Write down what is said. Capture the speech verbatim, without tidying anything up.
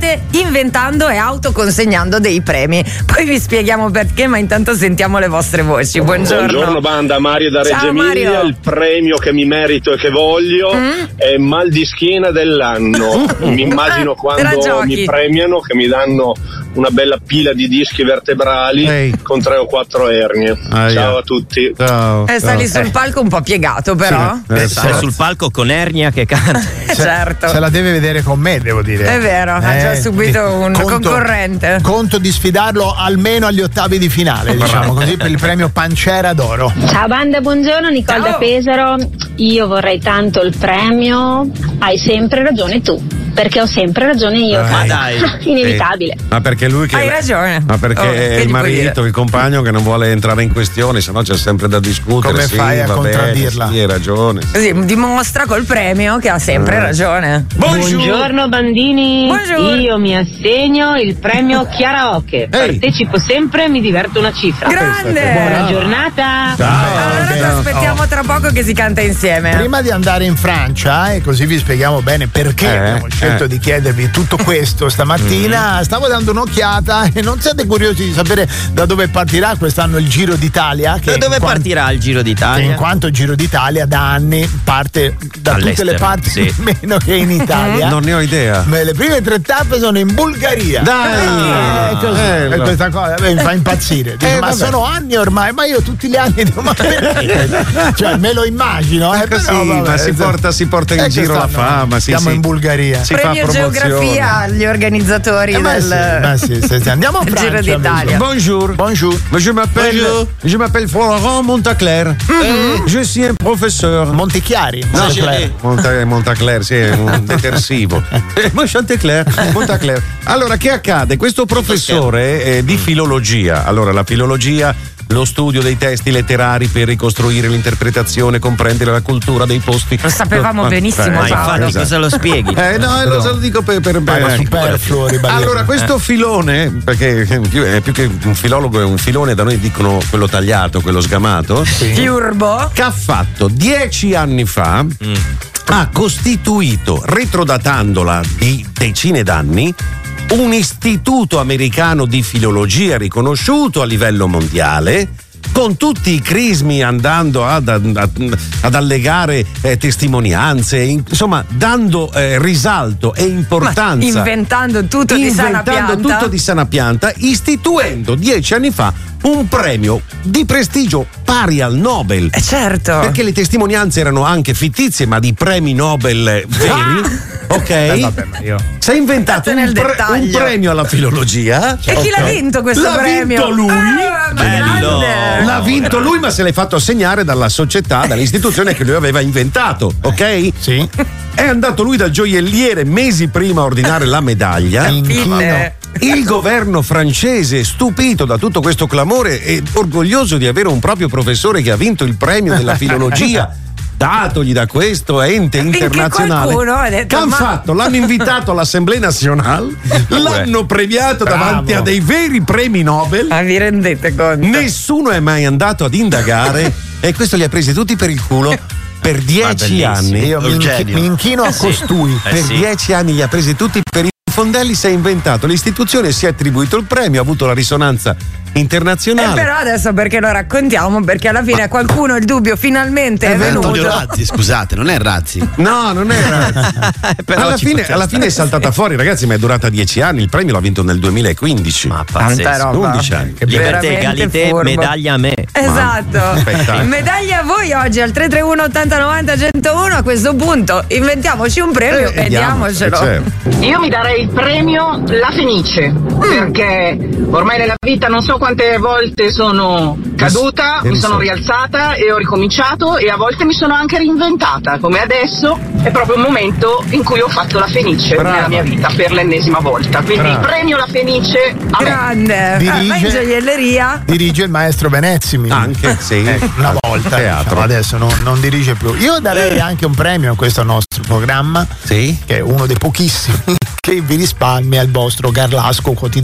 state inventando e autoconsegnando dei premi. Poi vi spieghiamo perché, ma intanto sentiamo le vostre voci. Buongiorno. Buongiorno banda, Mario da Reggio Ciao, Emilia. Mario. Il premio che mi merito e che voglio mm? è mal di schiena dell'anno. Mi immagino quando mi premiano che mi danno una bella pila di dischi vertebrali Ehi. con tre o quattro ernie. Ah, ciao yeah. a tutti. Ciao. Eh, sali sul palco un po' piegato, però. Sì. Eh, stai sul palco con ernia che canta. Certo. Se la deve vedere con me, devo dire. È vero, eh, ha già subito un conto, concorrente. Conto di sfidarlo almeno agli ottavi di finale, diciamo così, per il premio Pancera d'Oro. Ciao banda, buongiorno, Nicole da Pesaro. Io vorrei tanto il premio Hai sempre ragione tu, perché ho sempre ragione io. Ma dai, inevitabile. Sì. Ma perché lui che hai ragione. Ma perché oh, è il marito, il compagno che non vuole entrare in questione, sennò c'è sempre da discutere. Come sì, fai a va contraddirla? Bene, sì, hai ragione. Così dimostra col premio che ha sempre eh. ragione. Buongiorno bambini. Buongiorno. Io mi assegno il premio Chiaraoke. Partecipo sempre e mi diverto una cifra. Grande. Buona giornata. Ciao. Allora ti aspettiamo oh. tra poco che si canta insieme. Prima di andare in Francia, e così vi spieghiamo bene perché eh, abbiamo scelto eh. di chiedervi tutto questo stamattina, mm. stavo dando un'occhiata e non siete curiosi di sapere da dove partirà quest'anno il Giro d'Italia? Che da dove quanto, partirà il Giro d'Italia? Che in quanto il Giro d'Italia da anni parte da All'estero, tutte le parti sì. meno che in Italia. Non ne ho idea. Ma le prime tre tappe sono in Bulgaria. Dai! Ah, è così, eh, è questa cosa mi fa impazzire. Dico, eh, ma vabbè. sono anni ormai, ma io tutti gli anni devo cioè me lo immagino. Eh, così, però, vabbè, ma si porta, si porta in giro la fama. Sì, siamo sì. in Bulgaria. Si Premio fa geografia agli organizzatori eh, del sì, sì, sì, sì. Andiamo a Francia, Giro d'Italia. Bonjour. Bonjour. Je m'appelle, Bonjour. je m'appelle Florent Montaclair. Mm-hmm. Je suis un professeur. Montichiari. No, Monta, Montaclair, sì, è un detersivo. Montaclair, Montaclair. Allora, che accade? Questo professore eh, di filologia, allora la filologia, lo studio dei testi letterari per ricostruire l'interpretazione, comprendere la cultura dei posti. Lo sapevamo ma, benissimo. Ma infatti esatto. cosa lo spieghi? Eh no, lo, lo dico per, per, per, per allora questo filone, perché è più che un filologo, è un filone, da noi dicono quello tagliato, quello sgamato, sì. Fiurbo, che ha fatto dieci anni fa mm. ha costituito, retrodatandola di decine d'anni, un istituto americano di filologia riconosciuto a livello mondiale, con tutti i crismi, andando ad, ad, ad allegare eh, testimonianze, insomma dando eh, risalto e importanza, ma inventando tutto di sana pianta, inventando tutto di sana pianta, istituendo dieci anni fa un premio di prestigio pari al Nobel. Eh certo. Perché le testimonianze erano anche fittizie, ma di premi Nobel veri. Ah! Ok? Eh, vabbè, ma io... Si è inventato un, pre- un premio alla filologia. E chi okay. l'ha vinto questo l'ha premio? L'ha vinto lui. Ah, Bello. L'ha vinto lui, ma se l'è fatto assegnare dalla società, dall'istituzione che lui aveva inventato. Ok? Sì. È andato lui dal gioielliere mesi prima a ordinare la medaglia. Il governo francese, stupito da tutto questo clamore e orgoglioso di avere un proprio professore che ha vinto il premio della filologia datogli da questo ente internazionale, ha detto, che hanno ma... fatto, l'hanno invitato all'Assemblée Nationale, l'hanno premiato Bravo. davanti a dei veri premi Nobel. Ma vi rendete conto? Nessuno è mai andato ad indagare e questo li ha presi tutti per il culo. Per dieci anni io mi, inchi- mi inchino a costui. Eh per sì. dieci anni li ha presi tutti per i fondelli, si è inventato l'istituzione, si è attribuito il premio, ha avuto la risonanza internazionale. Eh, però adesso perché lo raccontiamo? Perché alla fine Ma... qualcuno il dubbio finalmente è, è venuto. Antonio Razzi, scusate, non è Razzi. No, non è Razzi. alla, fine, alla fine è saltata fuori, ragazzi, ma è durata dieci anni. Il premio l'ha vinto nel duemilaquindici. Ma pazzesco. undici anni. Libertà, egalité, medaglia a me. Esatto. Medaglia a voi oggi al tre tre uno ottanta novanta centouno. A questo punto inventiamoci un premio eh, e diamocelo. Certo. Io mi darei il premio La Fenice, mm. perché ormai nella vita non so quante volte sono caduta, mi sono rialzata e ho ricominciato, e a volte mi sono anche reinventata, come adesso è proprio un momento in cui ho fatto la Fenice Brava. nella mia vita per l'ennesima volta, quindi Brava. il premio La Fenice a grande. Dirige, ah, in gioielleria dirige il maestro Venezzi anche sì eh, una volta diciamo, adesso non, non dirige più. Io darei anche un premio a questo nostro programma, sì? che è uno dei pochissimi che vi risparmia il vostro Garlasco quotidiano